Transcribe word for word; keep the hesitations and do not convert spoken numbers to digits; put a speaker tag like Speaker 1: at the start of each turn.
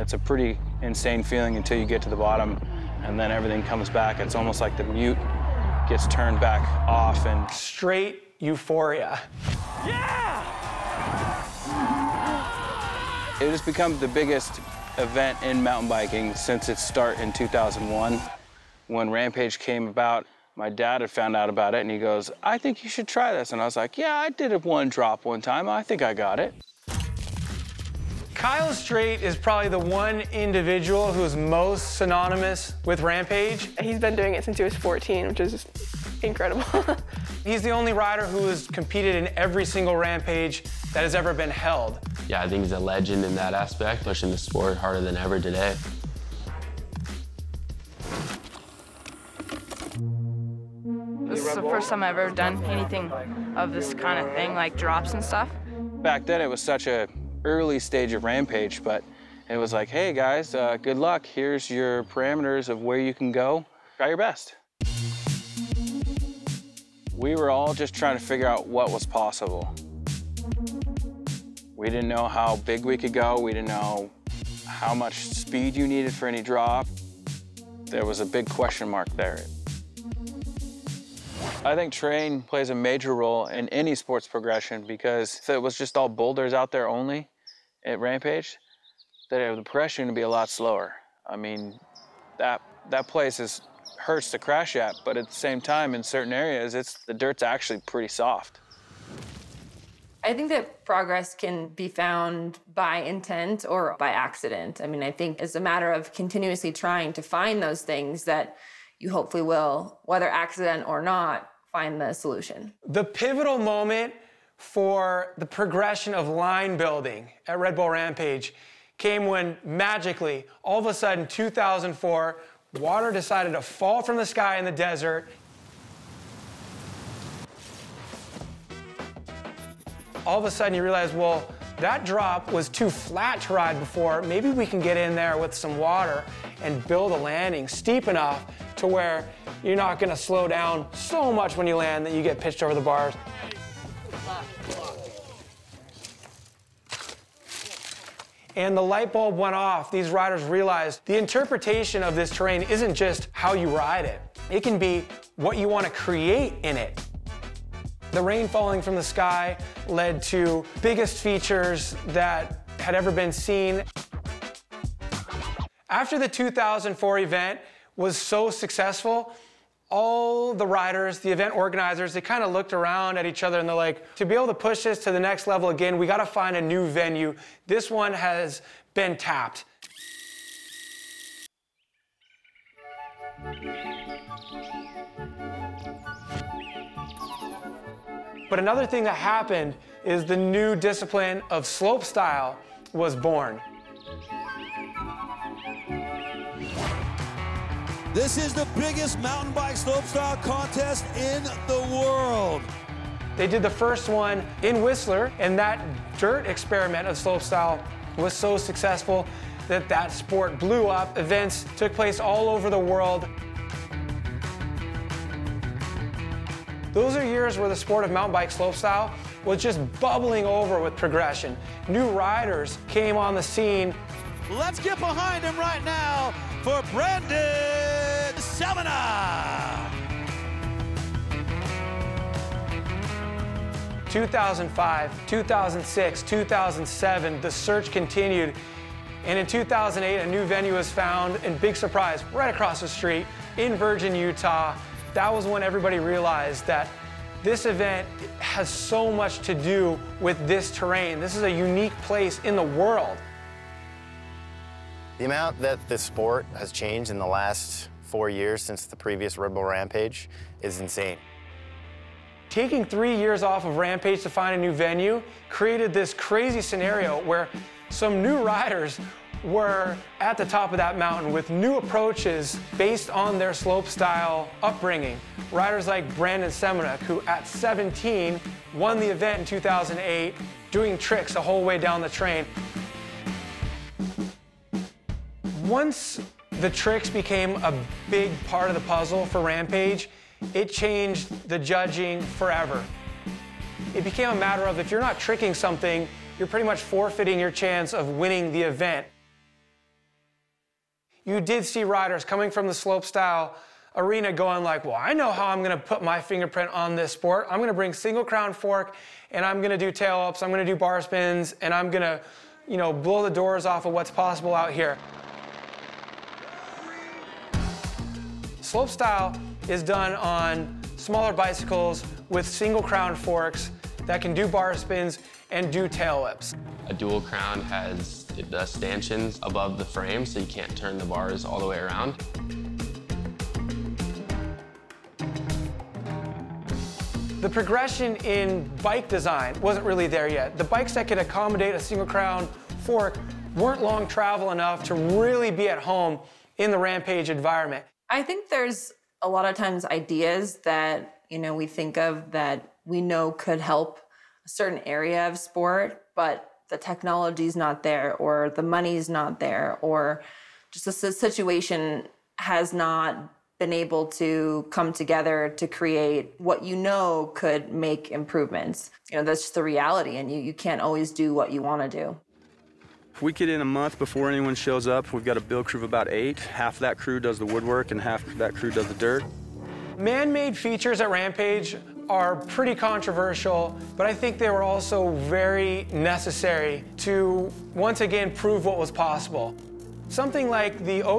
Speaker 1: It's a pretty insane feeling until you get to the bottom, and then everything comes back. It's almost like the mute gets turned back off and...
Speaker 2: Straight euphoria.
Speaker 1: Yeah! It has become the biggest event in mountain biking since its start in two thousand one. When Rampage came about, my dad had found out about it, and he goes, I think you should try this. And I was like, yeah, I did it one drop one time. I think I got it.
Speaker 2: Kyle Straight is probably the one individual who's most synonymous with Rampage.
Speaker 3: He's been doing it since he was fourteen, which is incredible.
Speaker 2: He's the only rider who has competed in every single Rampage that has ever been held.
Speaker 4: Yeah, I think he's a legend in that aspect, pushing the sport harder than ever today.
Speaker 5: This is the first time I've ever done anything of this kind of thing, like drops and stuff.
Speaker 1: Back then, it was such a early stage of Rampage, but it was like, hey guys, uh, good luck. Here's your parameters of where you can go. Try your best. We were all just trying to figure out what was possible. We didn't know how big we could go. We didn't know how much speed you needed for any drop. There was a big question mark there. I think terrain plays a major role in any sports progression, because if it was just all boulders out there only at Rampage, then the progression would be a lot slower. I mean, that, that place is, hurts to crash at, but at the same time, in certain areas, it's, the dirt's actually pretty soft.
Speaker 6: I think that progress can be found by intent or by accident. I mean, I think it's a matter of continuously trying to find those things that you hopefully will, whether accident or not, find the solution.
Speaker 2: The pivotal moment for the progression of line building at Red Bull Rampage came when, magically, all of a sudden, two thousand four, water decided to fall from the sky in the desert. All of a sudden you realize, well, that drop was too flat to ride before. Maybe we can get in there with some water and build a landing steep enough to where you're not gonna slow down so much when you land that you get pitched over the bars. And the light bulb went off. These riders realized the interpretation of this terrain isn't just how you ride it. It can be what you want to create in it. The rain falling from the sky led to biggest features that had ever been seen. After the two thousand four event was so successful, all the riders, the event organizers, they kind of looked around at each other and they're like, to be able to push this to the next level again, we got to find a new venue. This one has been tapped. But another thing that happened is the new discipline of slopestyle was born.
Speaker 7: This is the biggest mountain bike slopestyle contest in the world.
Speaker 2: They did the first one in Whistler, and that dirt experiment of slopestyle was so successful that that sport blew up. Events took place all over the world. Those are years where the sport of mountain bike slopestyle was just bubbling over with progression. New riders came on the scene.
Speaker 7: Let's get behind him right now for Brandon Salmona.
Speaker 2: two thousand five, two thousand six, two thousand seven, the search continued. And in two thousand eight, a new venue was found, and big surprise, right across the street in Virgin, Utah. That was when everybody realized that this event has so much to do with this terrain. This is a unique place in the world.
Speaker 8: The amount that the sport has changed in the last four years since the previous Red Bull Rampage is insane.
Speaker 2: Taking three years off of Rampage to find a new venue created this crazy scenario where some new riders were at the top of that mountain with new approaches based on their slopestyle upbringing. Riders like Brandon Semeniuk, who at seventeen won the event in two thousand eight, doing tricks the whole way down the train. Once the tricks became a big part of the puzzle for Rampage, it changed the judging forever. It became a matter of, if you're not tricking something, you're pretty much forfeiting your chance of winning the event. you did see riders coming from the slopestyle arena going like, well, I know how I'm gonna put my fingerprint on this sport. I'm gonna bring single crown fork, and I'm gonna do tail ups, I'm gonna do bar spins, and I'm gonna, you know, blow the doors off of what's possible out here. Slopestyle is done on smaller bicycles with single crown forks that can do bar spins and do tail whips.
Speaker 4: A dual crown has the stanchions above the frame, so you can't turn the bars all the way around.
Speaker 2: The progression in bike design wasn't really there yet. The bikes that could accommodate a single crown fork weren't long travel enough to really be at home in the Rampage environment.
Speaker 6: I think there's a lot of times ideas that, you know, we think of that we know could help a certain area of sport, but the technology's not there, or the money's not there, or just the situation has not been able to come together to create what you know could make improvements. You know, that's just the reality, and you, you can't always do what you want to do.
Speaker 9: If we get in a month before anyone shows up, we've got a build crew of about eight. Half that crew does the woodwork and half that crew does the dirt.
Speaker 2: Man-made features at Rampage are pretty controversial, but I think they were also very necessary to once again prove what was possible. Something like the